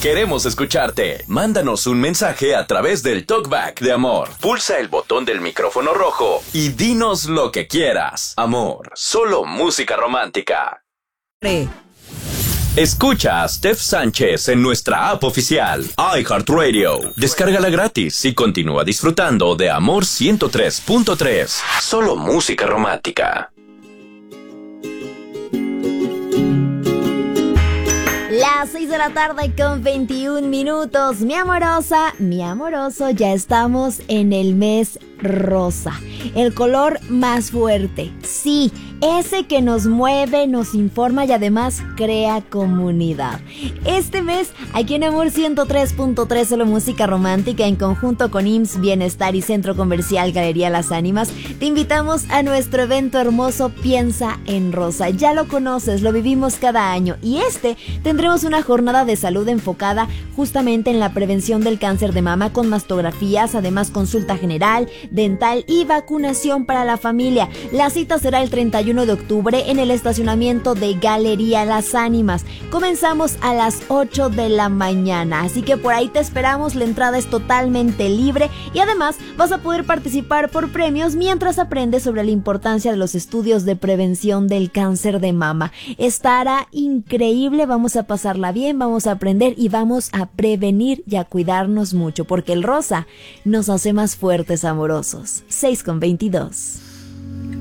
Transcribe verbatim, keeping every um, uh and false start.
Queremos escucharte. Mándanos un mensaje a través del Talkback de Amor. Pulsa el botón del micrófono rojo y dinos lo que quieras. Amor, solo música romántica. Escucha a Steph Sánchez en nuestra app oficial, iHeartRadio. Descárgala gratis y continúa disfrutando de Amor ciento tres punto tres. Solo música romántica. Las seis de la tarde con veintiún minutos. Mi amorosa, mi amoroso, ya estamos en el mes rosa. El color más fuerte. Sí, ese que nos mueve, nos informa y además crea comunidad. Este mes, aquí en Amor ciento tres punto tres, solo música romántica, en conjunto con I M S S Bienestar y Centro Comercial Galería Las Ánimas, te invitamos a nuestro evento hermoso Piensa en Rosa. Ya lo conoces, lo vivimos cada año y este tendremos una jornada de salud enfocada justamente en la prevención del cáncer de mama con mastografías, además consulta general, dental y vacunación para la familia. La cita será el treinta y uno de octubre en el estacionamiento de Galería Las Ánimas. Comenzamos a las ocho de la mañana, así que por ahí te esperamos. La entrada es totalmente libre y además vas a poder participar por premios mientras aprendes sobre la importancia de los estudios de prevención del cáncer de mama. Estará increíble, vamos a pasarla bien, vamos a aprender y vamos a prevenir y a cuidarnos mucho, porque el rosa nos hace más fuertes, amorosos. seis con veintidós.